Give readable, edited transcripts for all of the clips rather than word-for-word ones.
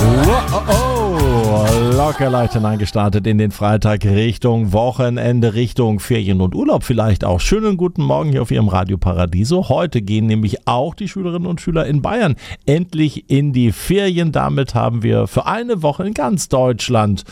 Locker leicht hineingestartet in den Freitag Richtung Wochenende, Richtung Ferien und Urlaub vielleicht auch. Schönen guten Morgen hier auf Ihrem Radio Paradiso. Heute gehen nämlich auch die Schülerinnen und Schüler in Bayern endlich in die Ferien. Damit haben wir für eine Woche in ganz Deutschland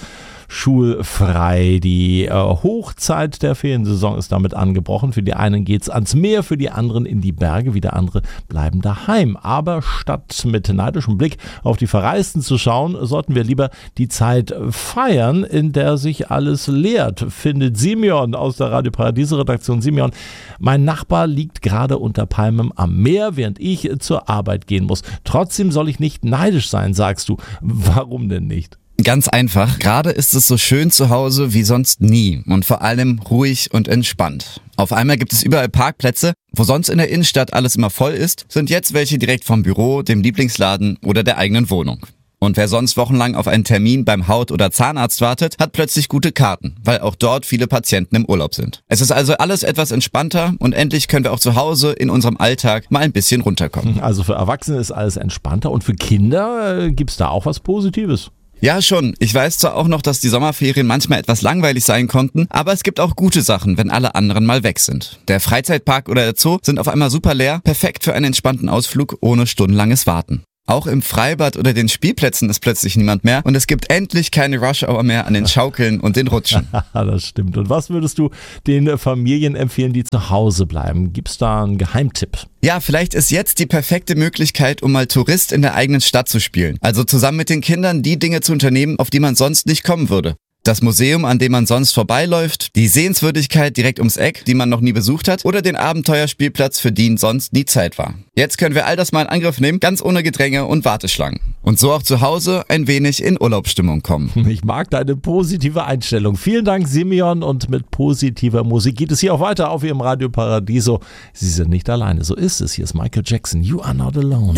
schulfrei. Die Hochzeit der Feriensaison ist damit angebrochen. Für die einen geht's ans Meer, für die anderen in die Berge, wieder andere bleiben daheim. Aber statt mit neidischem Blick auf die Verreisten zu schauen, sollten wir lieber die Zeit feiern, in der sich alles leert, findet Simeon aus der Radio Paradiso Redaktion. Simeon, mein Nachbar liegt gerade unter Palmen am Meer, während ich zur Arbeit gehen muss. Trotzdem soll ich nicht neidisch sein, sagst du. Warum denn nicht? Ganz einfach. Gerade ist es so schön zu Hause wie sonst nie und vor allem ruhig und entspannt. Auf einmal gibt es überall Parkplätze. Wo sonst in der Innenstadt alles immer voll ist, sind jetzt welche direkt vom Büro, dem Lieblingsladen oder der eigenen Wohnung. Und wer sonst wochenlang auf einen Termin beim Haut- oder Zahnarzt wartet, hat plötzlich gute Karten, weil auch dort viele Patienten im Urlaub sind. Es ist also alles etwas entspannter und endlich können wir auch zu Hause in unserem Alltag mal ein bisschen runterkommen. Also für Erwachsene ist alles entspannter und für Kinder gibt's da auch was Positives? Ja, schon. Ich weiß zwar auch noch, dass die Sommerferien manchmal etwas langweilig sein konnten, aber es gibt auch gute Sachen, wenn alle anderen mal weg sind. Der Freizeitpark oder der Zoo sind auf einmal super leer, perfekt für einen entspannten Ausflug ohne stundenlanges Warten. Auch im Freibad oder den Spielplätzen ist plötzlich niemand mehr und es gibt endlich keine Rush-Hour mehr an den Schaukeln und den Rutschen. Das stimmt. Und was würdest du den Familien empfehlen, die zu Hause bleiben? Gibt's da einen Geheimtipp? Ja, vielleicht ist jetzt die perfekte Möglichkeit, um mal Tourist in der eigenen Stadt zu spielen. Also zusammen mit den Kindern die Dinge zu unternehmen, auf die man sonst nicht kommen würde. Das Museum, an dem man sonst vorbeiläuft, die Sehenswürdigkeit direkt ums Eck, die man noch nie besucht hat, oder den Abenteuerspielplatz, für den sonst nie Zeit war. Jetzt können wir all das mal in Angriff nehmen, ganz ohne Gedränge und Warteschlangen. Und so auch zu Hause ein wenig in Urlaubsstimmung kommen. Ich mag deine positive Einstellung. Vielen Dank, Simeon. Und mit positiver Musik geht es hier auch weiter auf Ihrem Radio Paradiso. Sie sind nicht alleine, so ist es. Hier ist Michael Jackson. You are not alone.